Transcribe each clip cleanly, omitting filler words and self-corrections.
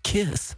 Kiss.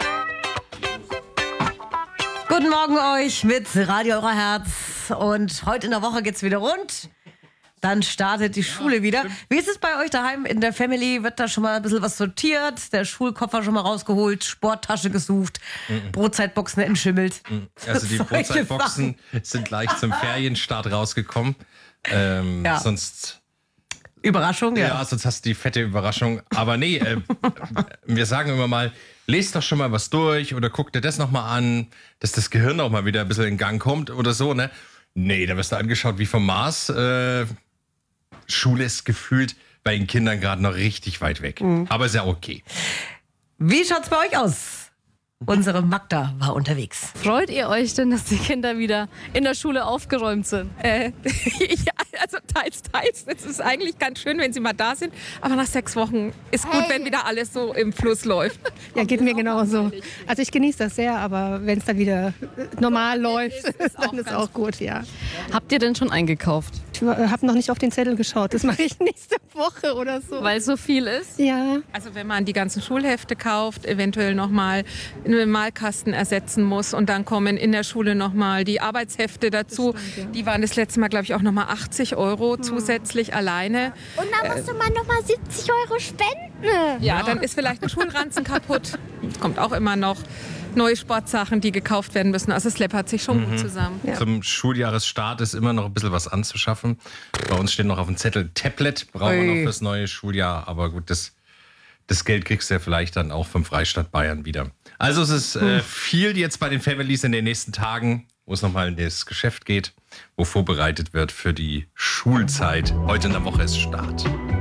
Guten Morgen euch mit Radio Eurer Herz. Und heute in der Woche geht's wieder rund. Dann startet die Schule wieder. Stimmt. Wie ist es bei euch daheim in der Family? Wird da schon mal ein bisschen was sortiert? Der Schulkoffer schon mal rausgeholt? Sporttasche gesucht? Brotzeitboxen entschimmelt? Also die Brotzeitboxen sind gleich zum Ferienstart rausgekommen. Sonst... Überraschung, ja. Ja, sonst hast du die fette Überraschung. Aber nee, wir sagen immer mal, lest doch schon mal was durch oder guck dir das nochmal an, dass das Gehirn auch mal wieder ein bisschen in Gang kommt oder so, ne? Nee, da wirst du angeschaut wie vom Mars. Schule ist gefühlt bei den Kindern gerade noch richtig weit weg. Aber ist ja okay. Wie schaut's bei euch aus? Unsere Magda war unterwegs. Freut ihr euch denn, dass die Kinder wieder in der Schule aufgeräumt sind? Ja, also teils. Es ist eigentlich ganz schön, wenn sie mal da sind. Aber nach 6 Wochen ist gut, wenn wieder alles so im Fluss läuft. Ja, geht mir genauso. Also ich genieße das sehr, aber wenn es dann wieder normal läuft, dann ist auch gut, ja. Habt ihr denn schon eingekauft? Ich habe noch nicht auf den Zettel geschaut. Das mache ich nächste Woche oder so. Weil so viel ist? Ja. Also wenn man die ganzen Schulhefte kauft, eventuell nochmal einen Malkasten ersetzen muss und dann kommen in der Schule nochmal die Arbeitshefte dazu. Das stimmt, ja. Die waren das letzte Mal, glaube ich, auch nochmal 80 € zusätzlich alleine. Und dann musste man nochmal 70 € spenden. Ja, dann ist vielleicht ein Schulranzen kaputt. Kommt auch immer noch. Neue Sportsachen, die gekauft werden müssen. Also es läppert sich schon gut zusammen. Ja. Zum Schuljahresstart ist immer noch ein bisschen was anzuschaffen. Bei uns steht noch auf dem Zettel Tablet, brauchen wir noch fürs neue Schuljahr. Aber gut, das Geld kriegst du ja vielleicht dann auch vom Freistaat Bayern wieder. Also es ist viel jetzt bei den Families in den nächsten Tagen, wo es nochmal in das Geschäft geht, wo vorbereitet wird für die Schulzeit. Heute in der Woche ist Start.